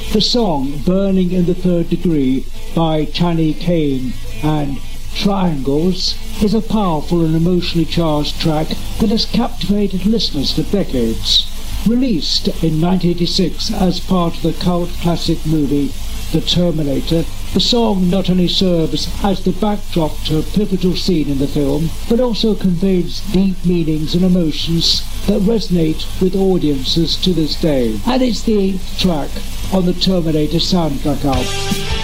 The song Burning in the Third Degree by Channy Kane and Triangles is a powerful and emotionally charged track that has captivated listeners for decades. Released in 1986 as part of the cult classic movie The Terminator, the song not only serves as the backdrop to a pivotal scene in the film, but also conveys deep meanings and emotions that resonate with audiences to this day. And it's the 8th track on the Terminator soundtrack album.